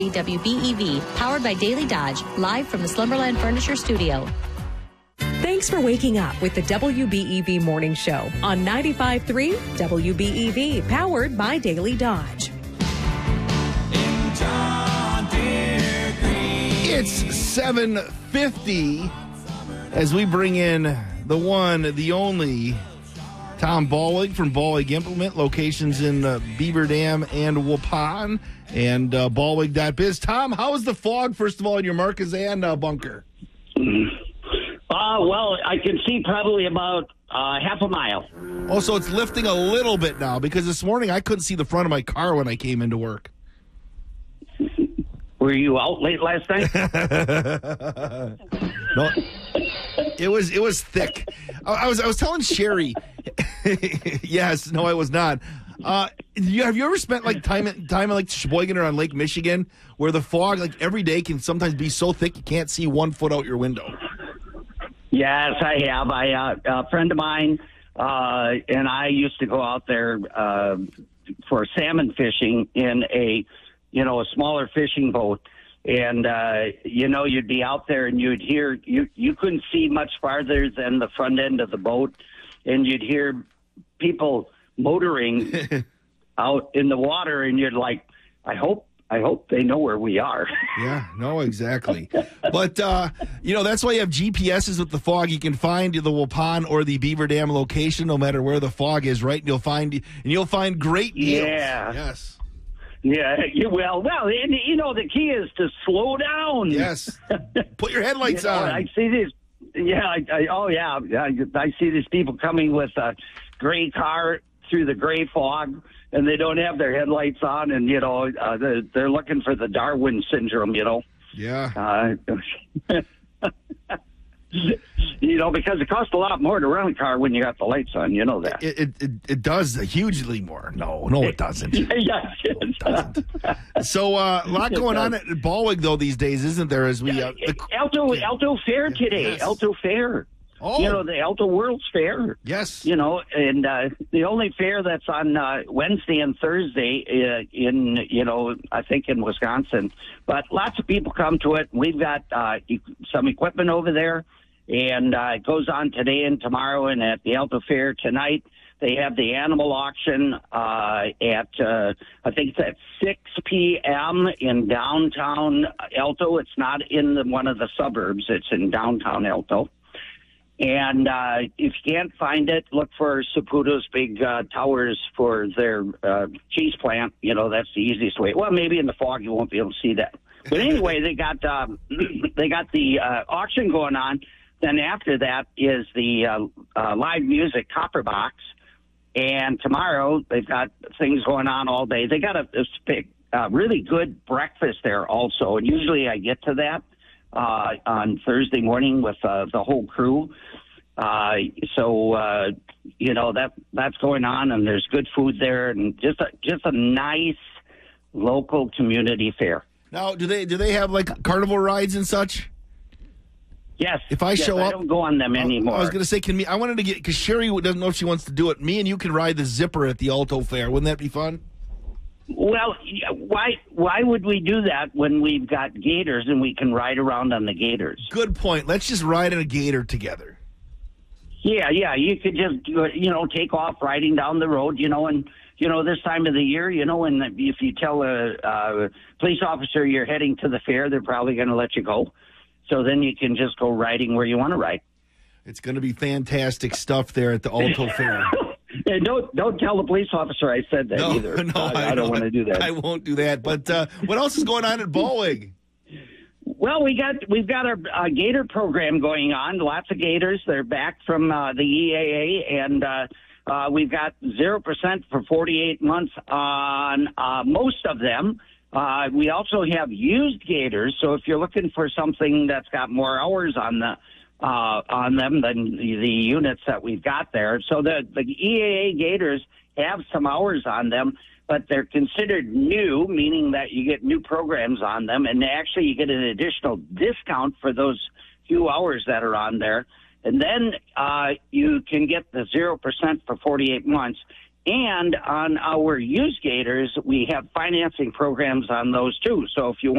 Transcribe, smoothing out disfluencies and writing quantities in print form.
WBEV, powered by Daily Dodge, live from the Slumberland Furniture Studio. Thanks for waking up with the WBEV Morning Show on 95.3 WBEV, powered by Daily Dodge. It's 7:50 as we bring in the one, the only Tom Balwig from Balwig Implement, locations in Beaver Dam and Waupun, and Balwig.biz. Tom, how is the fog, first of all, in your Marquezan bunker? Well, I can see probably about half a mile. Also, it's lifting a little bit now, because this morning I couldn't see the front of my car when I came into work. Were you out late last night? No, it was thick. I was telling Sherry. Yes, no, I was not. Have you ever spent time in like Sheboygan or on Lake Michigan, where the fog every day can sometimes be so thick you can't see 1 foot out your window? Yes, I have. A friend of mine and I used to go out there for salmon fishing in a smaller fishing boat. And, you'd be out there and you'd hear, you couldn't see much farther than the front end of the boat. And you'd hear people motoring out in the water. And you're like, I hope they know where we are. Yeah, no, exactly. But, that's why you have GPSs with the fog. You can find the Waupun or the Beaver Dam location, no matter where the fog is, right? And you'll find great deals. Yeah. Yes. Yeah, well, and, the key is to slow down. Yes. Put your headlights on. I see this. Yeah, I see these people coming with a gray car through the gray fog, and they don't have their headlights on, and, they're looking for the Darwin syndrome, Yeah. Because it costs a lot more to run a car when you got the lights on. You know that. It does hugely more. No, it doesn't. Yes, it doesn't. So a lot going on at Balwig, though, these days, isn't there? As we Alto Fair today. Yes. Alto Fair. Oh. The Alto World's Fair. Yes. And the only fair that's on Wednesday and Thursday I think in Wisconsin. But lots of people come to it. We've got some equipment over there. And it goes on today and tomorrow. And at the Alto Fair tonight, they have the animal auction at, I think it's at 6 p.m. in downtown Alto. It's not in one of the suburbs. It's in downtown Alto. And if you can't find it, look for Saputo's big towers for their cheese plant. That's the easiest way. Well, maybe in the fog you won't be able to see that. But anyway, they got the auction going on. Then after that is the live music Copper Box. And tomorrow they've got things going on all day. They got a really good breakfast there also. And usually I get to that on Thursday morning with the whole crew. So that's going on, and there's good food there, and just a nice local community fair. Now, do they have carnival rides and such? Yes. If I show up, I don't go on them anymore. I was going to say, I wanted to because Sherry doesn't know if she wants to do it. Me and you can ride the zipper at the Alto Fair. Wouldn't that be fun? Well, why would we do that when we've got gators and we can ride around on the gators? Good point. Let's just ride in a gator together. Yeah. You could just, take off riding down the road, and, this time of the year, and if you tell a police officer you're heading to the fair, they're probably going to let you go. So then you can just go riding where you want to ride. It's going to be fantastic stuff there at the Alto Fair. Hey, don't tell the police officer I said that either. No, I don't want to do that. I won't do that. But what else is going on at Balwig? Well, we've got a gator program going on. Lots of gators. They're back from the EAA, and we've got 0% for 48 months on most of them. We also have used gators, so if you're looking for something that's got more hours on them than the units that we've got there. So the EAA gators have some hours on them, but they're considered new, meaning that you get new programs on them, and actually you get an additional discount for those few hours that are on there. And then you can get the 0% for 48 months. And on our used gators, we have financing programs on those too. So if you